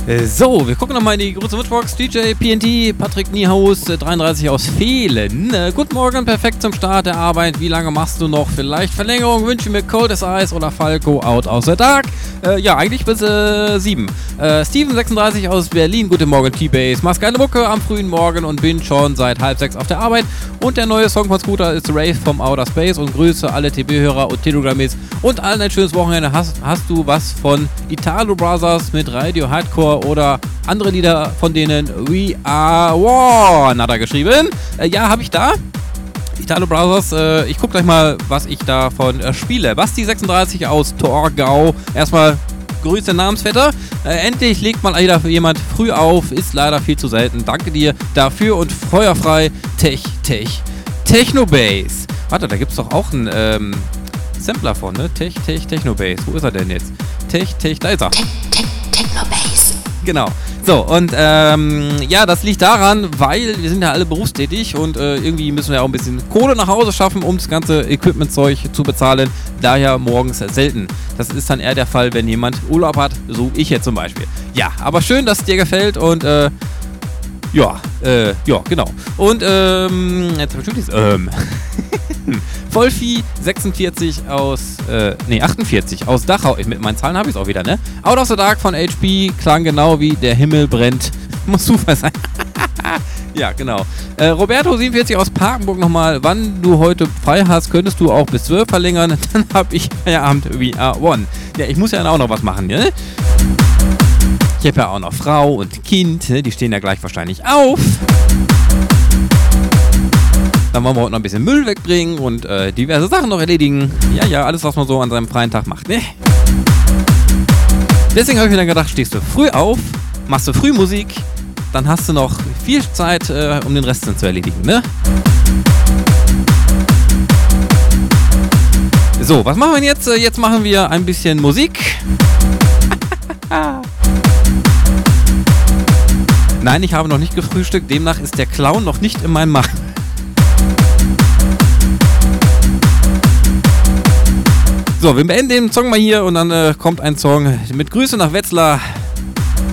So, wir gucken nochmal in die große Wunschbox. DJ PNT, Patrick Niehaus, 33 aus Fehlen. Guten Morgen, perfekt zum Start der Arbeit. Wie lange machst du noch? Vielleicht Verlängerung, wünsche mir Cold as Ice oder Falco out aus der Tag. Ja, eigentlich bis 7. Steven, 36 aus Berlin. Guten Morgen, T-Base. Mach's geile Mucke am frühen Morgen und bin schon seit 5:30 auf der Arbeit. Und der neue Song von Scooter ist Rave vom Outer Space. Und Grüße alle TB-Hörer und Telegram-Mates und allen ein schönes Wochenende. Hast du was von Italo Brothers mit Radio Hardcore oder andere Lieder von denen? We Are One, hat er geschrieben. Ja, habe ich da. Italo Brothers, ich gucke gleich mal, was ich davon spiele. Basti 36 aus Torgau. Erstmal Grüße Namensvetter. Endlich legt mal wieder jemand früh auf. Ist leider viel zu selten. Danke dir dafür und feuerfrei Techno-Bass. Warte, da gibt's doch auch einen Sampler von, ne? Techno-Bass. Wo ist er denn jetzt? Da ist er. Techno-Bass. Genau. So, und ja, das liegt daran, weil wir sind ja alle berufstätig und irgendwie müssen wir auch ein bisschen Kohle nach Hause schaffen, um das ganze Equipment-Zeug zu bezahlen. Daher morgens selten. Das ist dann eher der Fall, wenn jemand Urlaub hat, so ich jetzt zum Beispiel. Ja, aber schön, dass es dir gefällt und ja, genau. Und jetzt bestimmt ist Vollvieh 46 aus 48 aus Dachau. Mit meinen Zahlen habe ich es auch wieder, ne? Out of the Dark von HP klang genau wie der Himmel brennt. Muss Zufall sein. Ja, genau. Roberto 47 aus Parkenburg nochmal. Wann du heute frei hast, könntest du auch bis 12 verlängern. Dann habe ich Feierabend We Are One. Ja, ich muss ja dann auch noch was machen, ne? Ich habe ja auch noch Frau und Kind, ne? Die stehen ja gleich wahrscheinlich auf. Dann wollen wir heute noch ein bisschen Müll wegbringen und diverse Sachen noch erledigen. Ja, alles, was man so an seinem freien Tag macht, ne? Deswegen habe ich mir dann gedacht, stehst du früh auf, machst du früh Musik, dann hast du noch viel Zeit, um den Rest zu erledigen, ne? So, was machen wir jetzt? Jetzt machen wir ein bisschen Musik. Nein, ich habe noch nicht gefrühstückt, demnach ist der Clown noch nicht in meinem Magen. So, wir beenden den Song mal hier und dann kommt ein Song mit Grüße nach Wetzlar